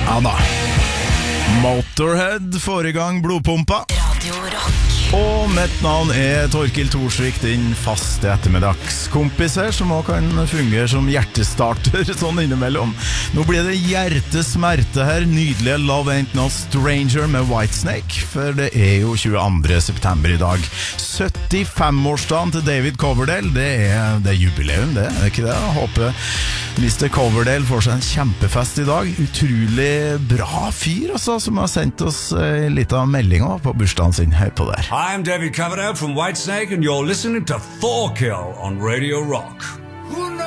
Ja da. Motorhead får I gang blodpumpa. Radio Rock. Og mitt navn Torkil Thorsvik, din faste ettermiddagskompis her, som også kan fungere som hjertestarter sånn innimellom. Nå blir det hjertesmerte her, nydelige Love Ain't No Stranger med Whitesnake, for det jo 22. september I dag. 75-årsdagen til David Coverdale, det jubileum, det ikke det? Jeg håper Mr. Coverdale får seg en kjempefest I dag. Utrolig bra fyr, altså, som har sendt oss en liten melding på bursdagen sin. Hør på der. I'm David Coverdale from Whitesnake, and you're listening to 4Kill on Radio Rock.